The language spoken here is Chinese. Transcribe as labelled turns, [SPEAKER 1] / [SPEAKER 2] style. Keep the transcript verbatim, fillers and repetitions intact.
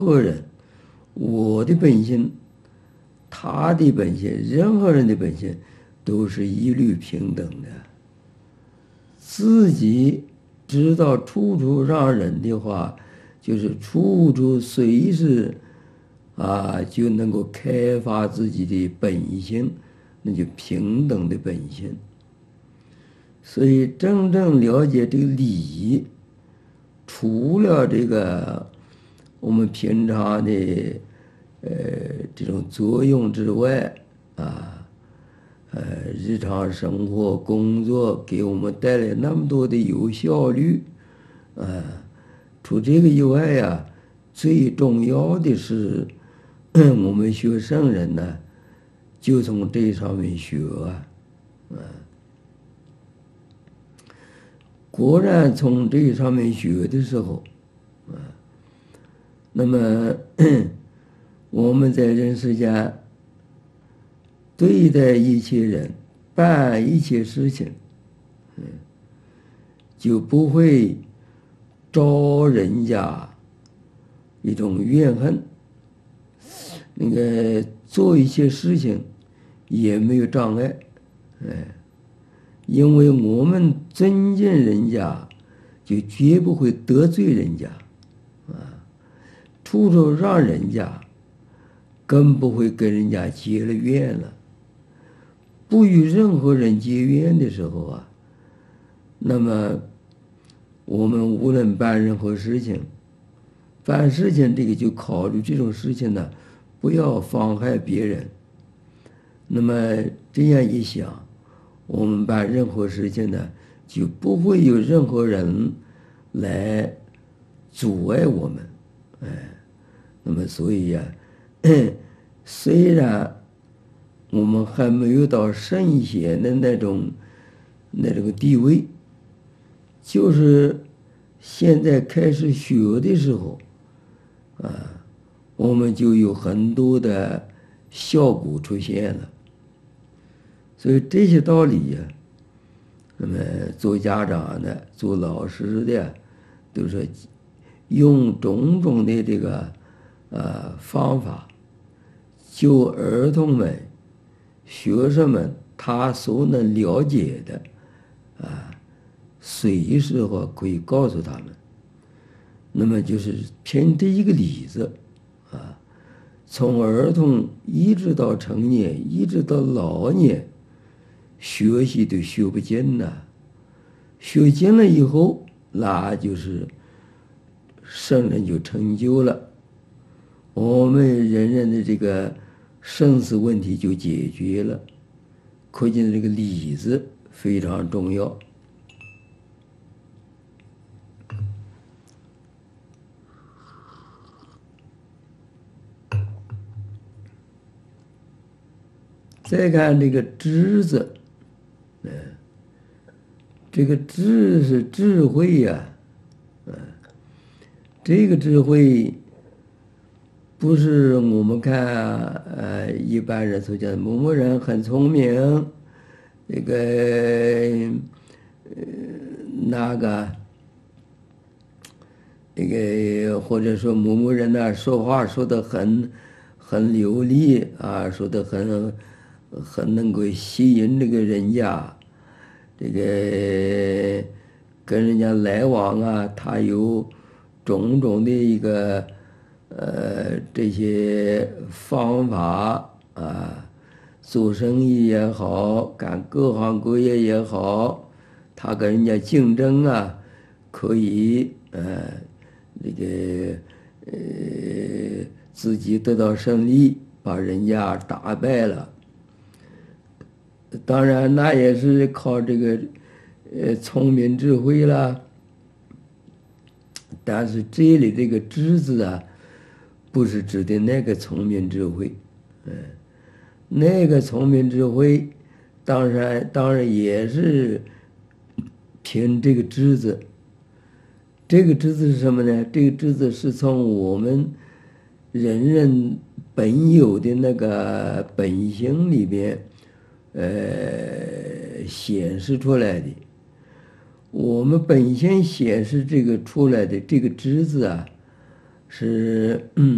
[SPEAKER 1] 个人，我的本性，他的本性，任何人的本性，都是一律平等的。自己知道处处让人的话，就是处处随时啊就能够开发自己的本性，那就平等的本性。所以真正了解这个理，除了这个我们平常的呃这种作用之外啊，呃日常生活工作给我们带来那么多的有效率，啊，除这个以外呀，最重要的是我们学圣人呢，就从这上面学啊。果然从这上面学的时候，啊，那么我们在人世间对待一切人、办一切事情，嗯，就不会招人家一种怨恨。那个做一些事情也没有障碍，哎。因为我们尊敬人家，就绝不会得罪人家，啊，处处让人家，更不会跟人家结了怨了。不与任何人结怨的时候啊，那么我们无论办任何事情，办事情这个就考虑这种事情呢，不要妨害别人。那么这样一想，我们办任何事情呢，就不会有任何人来阻碍我们，哎，那么所以呀，虽然我们还没有到圣贤的那种那种地位，就是现在开始学的时候，啊，我们就有很多的效果出现了。所以这些道理呀，那么做家长的、做老师的，都是用种种的这个呃方法，就儿童们、学生们他所能了解的啊，随时话可以告诉他们。那么就是凭这一个例子啊，从儿童一直到成年，一直到老年。学习都学不尽呐，学尽了以后，那就是圣人就成就了，我们人人的这个生死问题就解决了。可见这个理字非常重要。再看这个知字。嗯，这个智是智慧呀，嗯，这个智慧不是我们看呃一般人所讲的某某人很聪明，这个呃那个那个或者说某某人呢说话说得很很流利啊，说得很。很能够吸引这个人家，这个跟人家来往啊，他有种种的一个呃这些方法啊，做生意也好，干各行各业也好，他跟人家竞争啊，可以呃这个呃自己得到胜利，把人家打败了。当然，那也是靠这个，呃，聪明智慧啦。但是这里这个“智”字啊，不是指的那个聪明智慧，嗯，那个聪明智慧，当然当然也是凭这个“智”字。这个“智”字是什么呢？这个“智”字是从我们人人本有的那个本性里边。呃，显示出来的，我们本性显示这个出来的这个“知”字啊，是嗯。